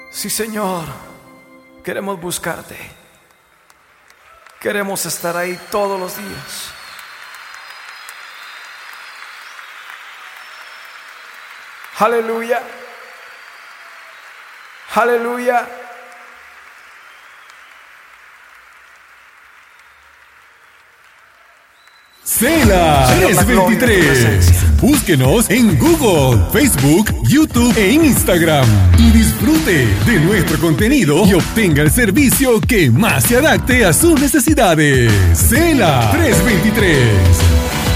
Sí, Señor, queremos buscarte. Queremos estar ahí todos los días. Aleluya. Aleluya. Cela 323. Búsquenos en Google, Facebook, YouTube e Instagram y disfrute de nuestro contenido y obtenga el servicio que más se adapte a sus necesidades. Cela 323.